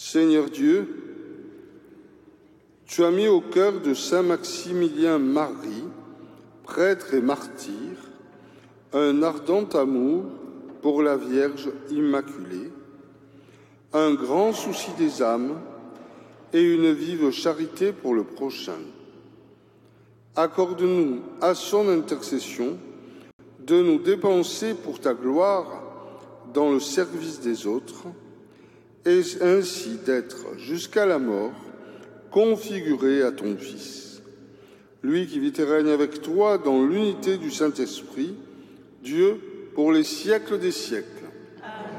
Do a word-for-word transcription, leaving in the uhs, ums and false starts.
Seigneur Dieu, tu as mis au cœur de saint Maximilien Marie, prêtre et martyr, un ardent amour pour la Vierge Immaculée, un grand souci des âmes et une vive charité pour le prochain. Accorde-nous à son intercession de nous dépenser pour ta gloire dans le service des autres et ainsi d'être jusqu'à la mort configuré à ton Fils, lui qui vit et règne avec toi dans l'unité du Saint-Esprit, Dieu pour les siècles des siècles.